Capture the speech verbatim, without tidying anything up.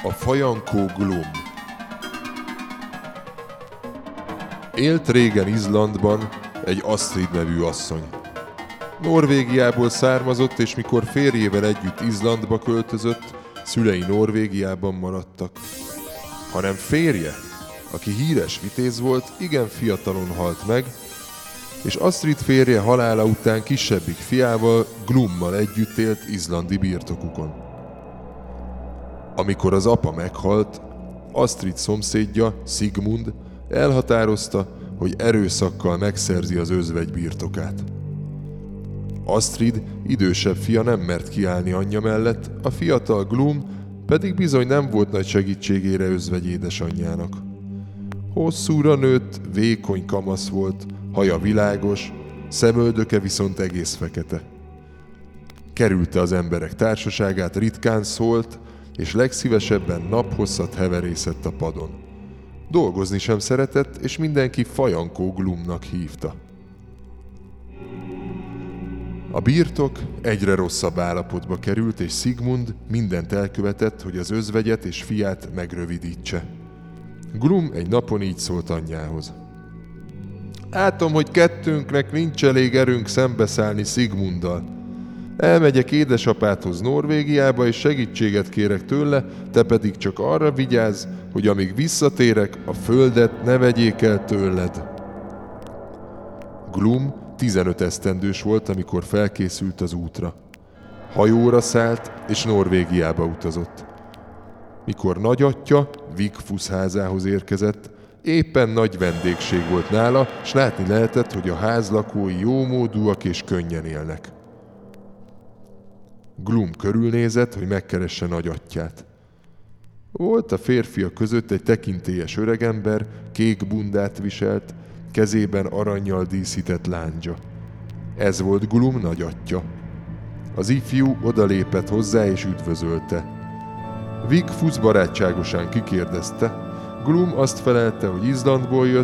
A fajankó Glum. Élt régen Izlandban egy Astrid nevű asszony. Norvégiából származott, és mikor férjével együtt Izlandba költözött, szülei Norvégiában maradtak. Hanem férje, aki híres vitéz volt, igen fiatalon halt meg, és Astrid férje halála után kisebbik fiával, Glummal együtt élt izlandi birtokukon. Amikor az apa meghalt, Astrid szomszédja, Sigmund elhatározta, hogy erőszakkal megszerzi az özvegy birtokát. Astrid idősebb fia nem mert kiállni anyja mellett, a fiatal Glum pedig bizony nem volt nagy segítségére özvegy édesanyjának. Hosszúra nőtt, vékony kamasz volt, haja világos, szemöldöke viszont egész fekete. Kerülte az emberek társaságát, ritkán szólt, és legszívesebben naphosszat heverészett a padon. Dolgozni sem szeretett, és mindenki fajankó Glumnak hívta. A birtok egyre rosszabb állapotba került, és Sigmund mindent elkövetett, hogy az özvegyet és fiát megrövidítse. Glum egy napon így szólt anyjához. Látom, hogy kettőnknek nincs elég erőnk szembeszállni Sigmunddal. Elmegyek édesapádhoz Norvégiába, és segítséget kérek tőle, te pedig csak arra vigyázz, hogy amíg visszatérek, a földet ne vegyék el tőled. Glum tizenöt esztendős volt, amikor felkészült az útra. Hajóra szállt, és Norvégiába utazott. Mikor nagyatja Vigfús házához érkezett, éppen nagy vendégség volt nála, s látni lehetett, hogy a ház lakói jómódúak és könnyen élnek. Glum körülnézett, hogy megkeresse nagyatját. Volt a férfiak között egy tekintélyes öregember, kék bundát viselt, kezében arannyal díszített láncsa. Ez volt Glum nagyatja. Az ifjú odalépett hozzá és üdvözölte. Vigfús barátságosan kikérdezte. Glum azt felelte, hogy Izlandból jött,